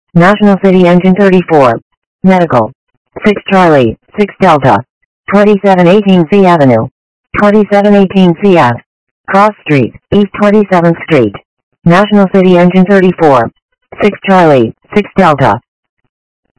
National City Engine 34. Medical. 6 Charlie, 6 Delta. 2718 C Avenue. 2718 C Ave. Cross Street, East 27th Street. National City Engine 34. 6 Charlie, 6 Delta.